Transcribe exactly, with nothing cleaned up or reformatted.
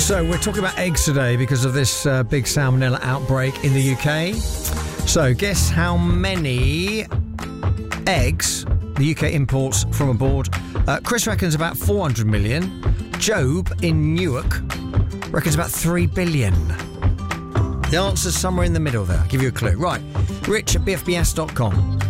So we're talking about eggs today because of this uh, big salmonella outbreak in the U K. So guess how many eggs the U K imports from abroad? Uh, Chris reckons about four hundred million. Job in Newark reckons about three billion. The answer's somewhere in the middle there. I'll give you a clue. Right, Rich at b f b s dot com.